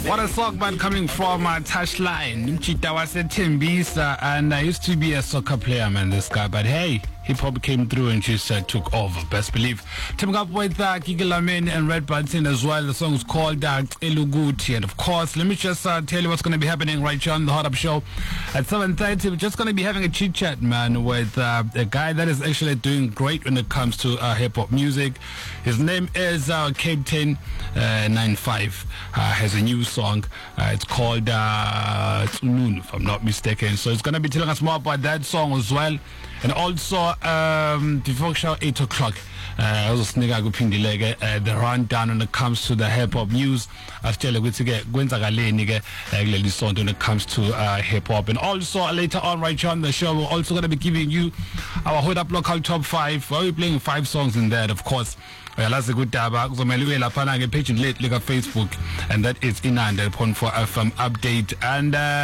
What a song, man, coming from Touchline. Mchita was a Timbisa, and I used to be a soccer player, man, this guy. But hey, hip-hop came through and just took over, best believe. Teaming up with Kiki Lamin and Red Button as well. The song is called Eluguti. And of course, let me just tell you what's going to be happening right here on the Hot Up Show. At 7:30, we're just going to be having a chit-chat, man, with a guy that is actually doing great when it comes to hip-hop music. His name is Captain 95. Has a new song. It's called Tsununu, if I'm not mistaken. So it's going to be telling us more about that song as well. And also, before show 8 o'clock, the rundown when it comes to the hip-hop news. I'll tell you when it comes to hip-hop. And also, later on right here on the show, we're also going to be giving you our Hold Up Local Top 5. We're playing 5 songs in there, of course. That's a good tab. Page late like Facebook, and that is Inanda.4 FM update. And